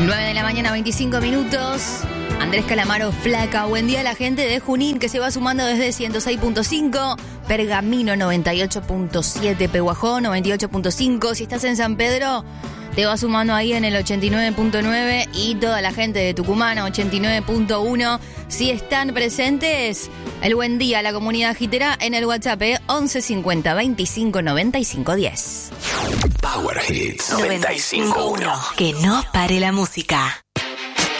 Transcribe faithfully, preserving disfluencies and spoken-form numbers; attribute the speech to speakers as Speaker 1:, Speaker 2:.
Speaker 1: nueve de la mañana, veinticinco minutos. Andrés Calamaro, Flaca. Buen día a la gente de Junín que se va sumando desde ciento seis punto cinco, Pergamino noventa y ocho punto siete, Pehuajó noventa y ocho punto cinco. Si estás en San Pedro, te va sumando ahí en el ochenta y nueve punto nueve y toda la gente de Tucumán, ochenta y nueve punto uno. Si están presentes, el buen día a la comunidad jitera en el WhatsApp eh, once cincuenta veinticinco noventa y cinco diez.
Speaker 2: Power Hits noventa y cinco punto uno.
Speaker 3: Que no pare la música.